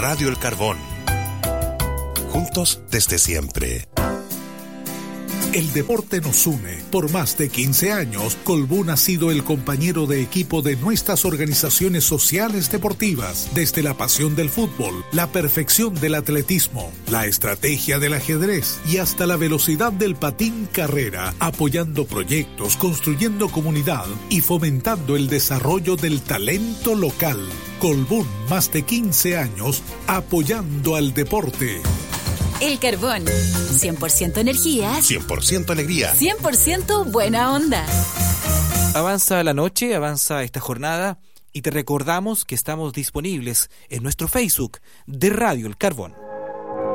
Radio El Carbón. Juntos desde siempre. El deporte nos une. Por más de 15 años, Colbún ha sido el compañero de equipo de nuestras organizaciones sociales deportivas, desde la pasión del fútbol, la perfección del atletismo, la estrategia del ajedrez y hasta la velocidad del patín carrera, apoyando proyectos, construyendo comunidad y fomentando el desarrollo del talento local. Colbún, más de 15 años, apoyando al deporte. El Carbón, 100% energía, 100% alegría, 100% buena onda. Avanza la noche, avanza esta jornada y te recordamos que estamos disponibles en nuestro Facebook de Radio El Carbón.